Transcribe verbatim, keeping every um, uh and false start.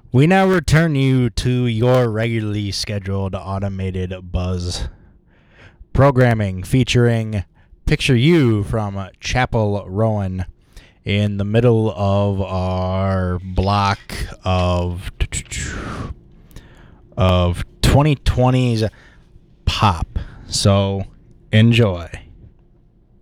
We now return you to your regularly scheduled automated buzz programming featuring Picture You from Chapel Rowan in the middle of our block of of twenty twenties pop. So enjoy.